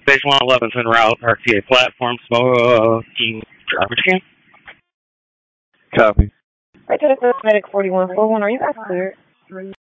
Base 111's en route, RTA platform, smoking garbage can. Copy. Right to the medic 4141, are you guys clear?